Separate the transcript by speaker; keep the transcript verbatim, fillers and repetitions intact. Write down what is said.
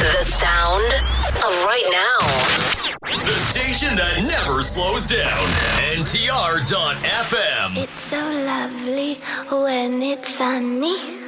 Speaker 1: The sound of right now.
Speaker 2: The station that never slows down. N T R dot F M.
Speaker 3: It's so lovely when it's sunny.